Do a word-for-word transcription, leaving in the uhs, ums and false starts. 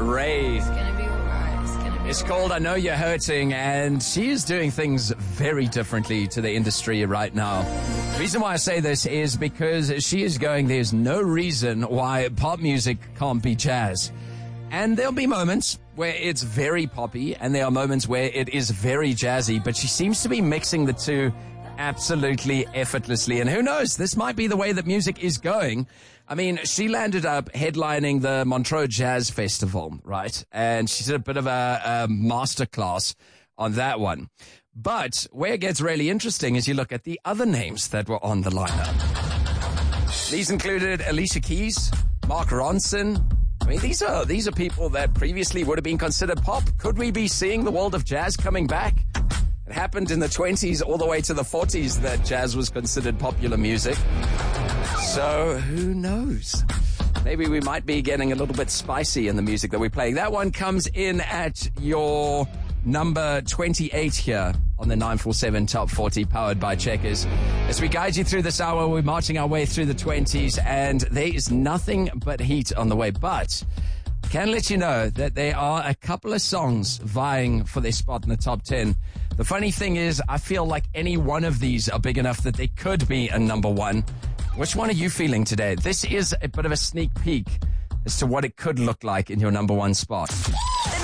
Ray. It's gonna be alright. It's gonna be It's alright. called I Know You're Hurting, and she is doing things very differently to the industry right now. The reason why I say this is because she is going, there's no reason why pop music can't be jazz. And there'll be moments where it's very poppy, and there are moments where it is very jazzy, but she seems to be mixing the two absolutely effortlessly. And who knows, this might be the way that music is going. I mean, she landed up headlining the Montreux Jazz Festival, right? And she did a bit of a, a masterclass on that one. But where it gets really interesting is you look at the other names that were on the lineup. These included Alicia Keys, Mark Ronson. I mean, these are these are people that previously would have been considered pop. Could we be seeing the world of jazz coming back? It happened in the twenties all the way to the forties that jazz was considered popular music. So who knows? Maybe we might be getting a little bit spicy in the music that we're playing. That one comes in at your number twenty-eight here on the nine four seven Top forty, powered by Checkers. As we guide you through this hour, we're marching our way through the twenties, and there is nothing but heat on the way. But I can let you know that there are a couple of songs vying for their spot in the top ten. The funny thing is, I feel like any one of these are big enough that they could be a number one. Which one are you feeling today? This is a bit of a sneak peek as to what it could look like in your number one spot.